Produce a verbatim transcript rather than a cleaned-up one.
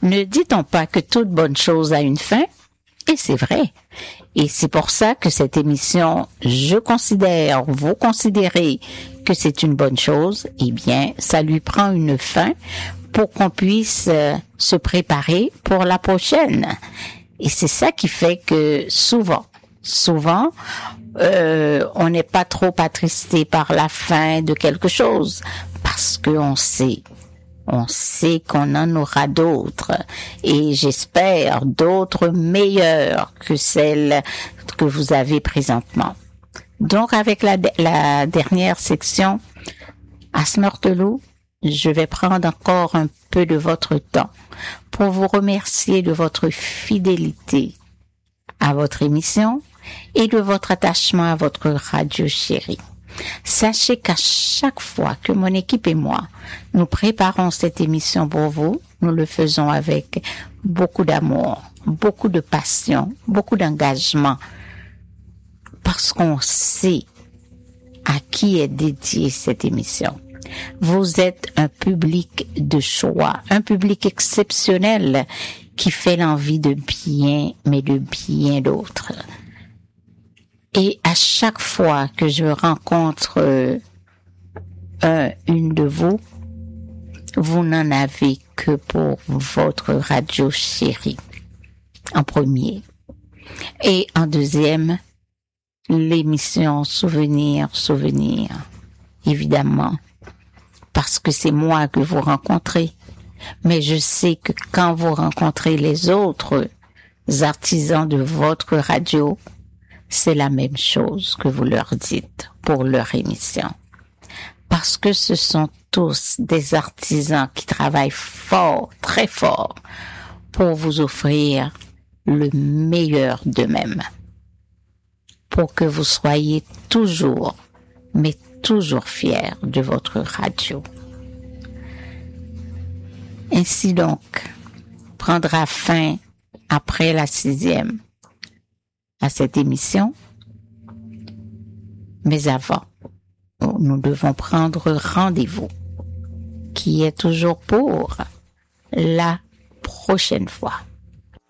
Ne dit-on pas que toute bonne chose a une fin? Et c'est vrai. Et c'est pour ça que cette émission, je considère, vous considérez que c'est une bonne chose, eh bien, ça lui prend une fin pour qu'on puisse euh, se préparer pour la prochaine. Et c'est ça qui fait que souvent, souvent, euh, on n'est pas trop attristé par la fin de quelque chose, parce qu'on sait, on sait qu'on en aura d'autres, et j'espère d'autres meilleures que celles que vous avez présentement. Donc, avec la, la dernière section, à Smurtelou, je vais prendre encore un peu de votre temps pour vous remercier de votre fidélité à votre émission et de votre attachement à votre radio chérie. Sachez qu'à chaque fois que mon équipe et moi, nous préparons cette émission pour vous, nous le faisons avec beaucoup d'amour, beaucoup de passion, beaucoup d'engagement, parce qu'on sait à qui est dédiée cette émission. Vous êtes un public de choix, un public exceptionnel qui fait l'envie de bien, mais de bien d'autres. Et à chaque fois que je rencontre euh, un, une de vous, vous n'en avez que pour votre radio chérie, en premier. Et en deuxième, l'émission Souvenir, Souvenir, évidemment, parce que c'est moi que vous rencontrez. Mais je sais que quand vous rencontrez les autres artisans de votre radio, c'est la même chose que vous leur dites pour leur émission. Parce que ce sont tous des artisans qui travaillent fort, très fort, pour vous offrir le meilleur d'eux-mêmes. Pour que vous soyez toujours, mais toujours fiers de votre radio. Ainsi donc, prendra fin après la sixième à cette émission. Mais avant, nous devons prendre rendez-vous, qui est toujours pour la prochaine fois.